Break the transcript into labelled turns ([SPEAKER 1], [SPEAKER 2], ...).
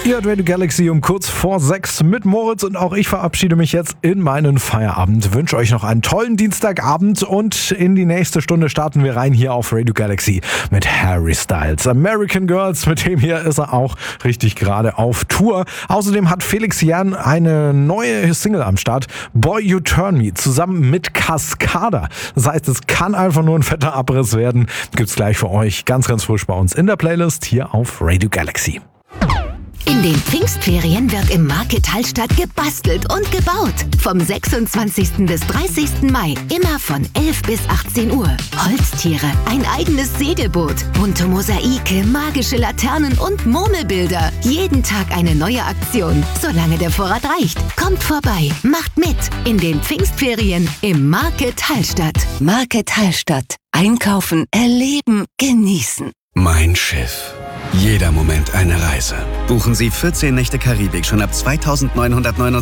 [SPEAKER 1] Ihr hört Radio Galaxy um kurz vor 6 mit Moritz und auch ich verabschiede mich jetzt in meinen Feierabend. Wünsche euch noch einen tollen Dienstagabend und in die nächste Stunde starten wir rein hier auf Radio Galaxy mit Harry Styles. American Girls, mit dem hier ist er auch richtig gerade auf Tour. Außerdem hat Felix Jan eine neue Single am Start, Boy You Turn Me, zusammen mit Cascada. Das heißt, es kann einfach nur ein fetter Abriss werden. Gibt's gleich für euch ganz, ganz frisch bei uns in der Playlist hier auf Radio Galaxy.
[SPEAKER 2] In den Pfingstferien wird im Market Hallstatt gebastelt und gebaut. Vom 26. bis 30. Mai, immer von 11 bis 18 Uhr. Holztiere, ein eigenes Segelboot, bunte Mosaike, magische Laternen und Murmelbilder. Jeden Tag eine neue Aktion, solange der Vorrat reicht. Kommt vorbei, macht mit in den Pfingstferien im Market Hallstatt. Market Hallstatt. Einkaufen, erleben, genießen.
[SPEAKER 3] Mein Schiff. Jeder Moment eine Reise. Buchen Sie 14 Nächte Karibik schon ab 2.999